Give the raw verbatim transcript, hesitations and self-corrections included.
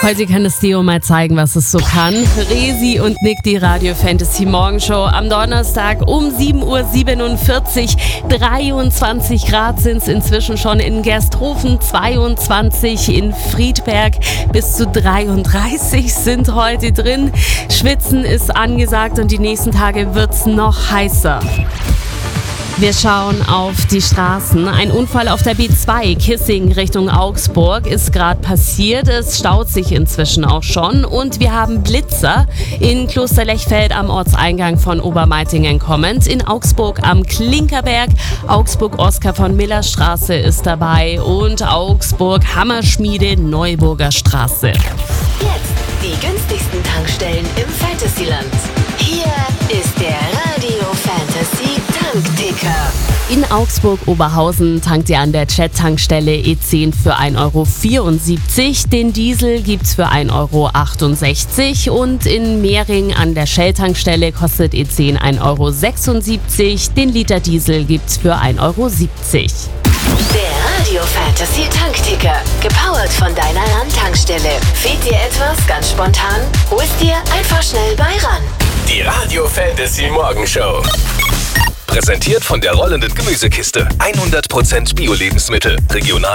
Heute kann das Deo mal zeigen, was es so kann. Resi und Nick, die Radio Fantasy Morgenshow am Donnerstag um sieben Uhr siebenundvierzig. dreiundzwanzig Grad sind es inzwischen schon in Gersthofen, zweiundzwanzig in Friedberg, bis zu dreiunddreißig sind heute drin. Schwitzen ist angesagt und die nächsten Tage wird es noch heißer. Wir schauen auf die Straßen. Ein Unfall auf der B zwei Kissing Richtung Augsburg ist gerade passiert. Es staut sich inzwischen auch schon. Und wir haben Blitzer in Klosterlechfeld am Ortseingang von Obermeitingen kommend. In Augsburg am Klinkerberg. Augsburg-Oskar von Miller Straße ist dabei. Und Augsburg-Hammerschmiede Neuburger Straße. Jetzt die günstigsten Tankstellen im Fantasyland. Hier ist der Radio Fantasy Tankticker. In Augsburg-Oberhausen tankt ihr an der Jet-Tankstelle E zehn für ein Euro vierundsiebzig. Den Diesel gibt's für ein Euro achtundsechzig. Und in Mehring an der Shell-Tankstelle kostet E zehn ein Euro sechsundsiebzig. Den Liter Diesel gibt's für ein Euro siebzig. Der Radio Fantasy Tankticker. Gepowert von deiner Randtankstelle. Fehlt dir etwas ganz spontan? Hol's dir einfach schnell bei ran. Die Radio Fantasy Morgenshow. Präsentiert von der rollenden Gemüsekiste. hundert Prozent Bio-Lebensmittel. Regional